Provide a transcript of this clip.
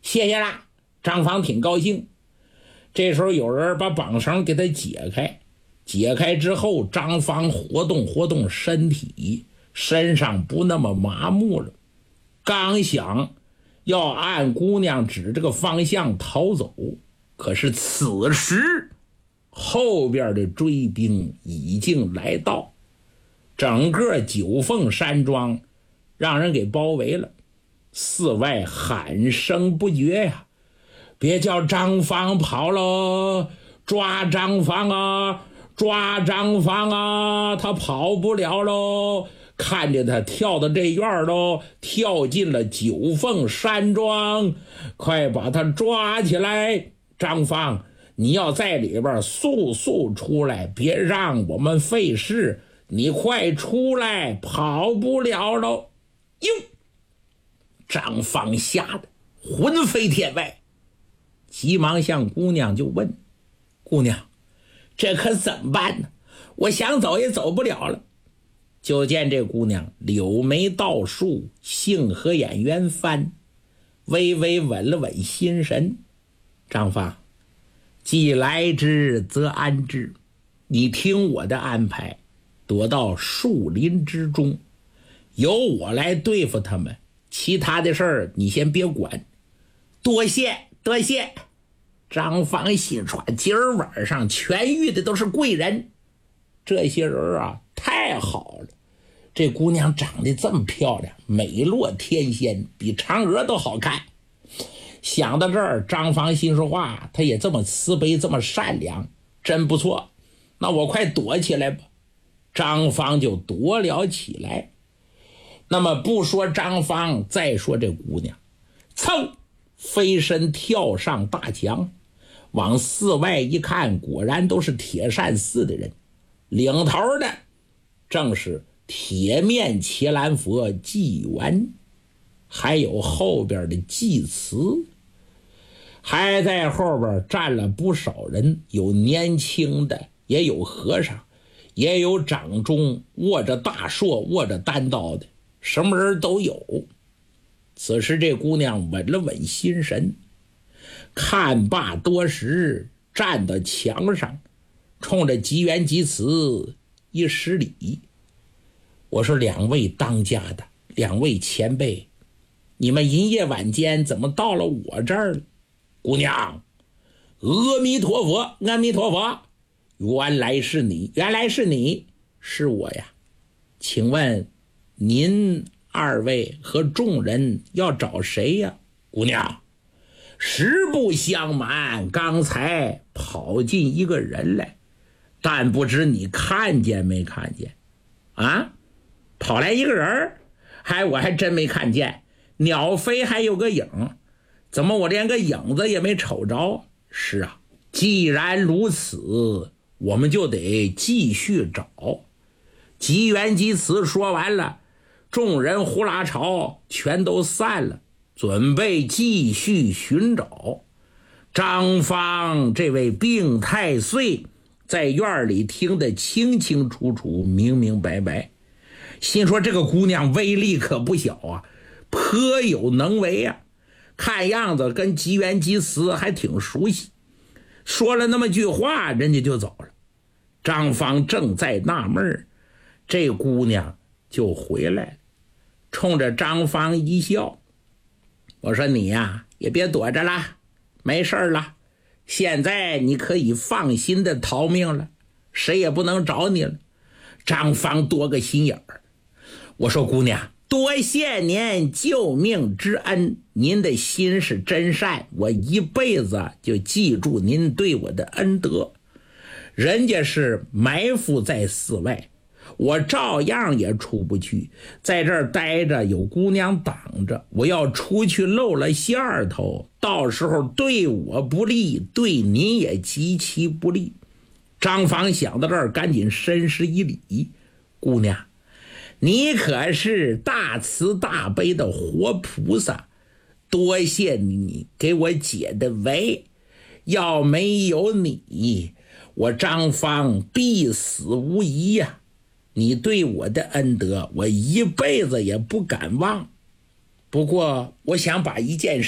谢谢啦。张芳挺高兴。这时候有人把绑绳给他解开，解开之后，张芳活动身体，身上不那么麻木了。刚想要按姑娘指这个方向逃走，可是此时后边的追兵已经来到，整个九凤山庄让人给包围了，寺外喊声不绝呀！别叫张芳跑喽，抓张芳啊，抓张芳啊，他跑不了喽！看见他跳到这院喽，跳进了九凤山庄，快把他抓起来！张芳，你要在里边速速出来，别让我们费事，你快出来，跑不了喽！哟，张芳吓得魂飞天外，急忙向姑娘就问：姑娘，这可怎么办呢？我想走也走不了了。就见这姑娘柳眉倒竖，杏核眼圆翻，微微稳了稳心神。张芳，既来之则安之，你听我的安排，躲到树林之中，由我来对付他们，其他的事儿你先别管。多谢多谢。张芳心说，今儿晚上全遇的都是贵人，这些人啊太好了，这姑娘长得这么漂亮，美若天仙，比嫦娥都好看。想到这儿，张芳心说话，她也这么慈悲，这么善良，真不错，那我快躲起来吧。张芳就躲了起来。那么不说张芳，再说这姑娘，噌飞身跳上大墙，往寺外一看，果然都是铁扇寺的人，领头的正是铁面伽蓝佛纪元，还有后边的祭慈，还在后边站了不少人，有年轻的，也有和尚，也有掌中握着大槊握着单刀的，什么人都有。此时这姑娘稳了稳心神，看罢多时，站到墙上，冲着吉元吉慈一施礼。我说，两位当家的，两位前辈，你们银夜晚间怎么到了我这儿了？姑娘，阿弥陀佛，阿弥陀佛，原来是你，原来是你，是我呀。请问您二位和众人要找谁呀？姑娘，实不相瞒，刚才跑进一个人来，但不知你看见没看见啊？跑来一个人，我还真没看见，鸟飞还有个影，怎么我连个影子也没瞅着？是啊，既然如此，我们就得继续找。吉元吉慈说完了，众人呼啦朝全都散了，准备继续寻找。张芳这位病太岁在院里听得清清楚楚，明明白白，心说这个姑娘威力可不小啊，颇有能为啊，看样子跟吉元吉慈还挺熟悉。说了那么句话，人家就走了。张芳正在纳闷，这姑娘就回来了，冲着张芳一笑。我说，你呀也别躲着了，没事了，现在你可以放心的逃命了，谁也不能找你了。张芳多个心眼儿，我说，姑娘，多谢您救命之恩，您的心是真善，我一辈子就记住您对我的恩德。人家是埋伏在寺外，我照样也出不去，在这儿待着有姑娘挡着，我要出去露了馅头，到时候对我不利，对您也极其不利。张芳想到这儿，赶紧深施一礼，姑娘，你可是大慈大悲的活菩萨，多谢你给我解的围，要没有你，我张芳必死无疑呀。你对我的恩德，我一辈子也不敢忘。不过我想把一件事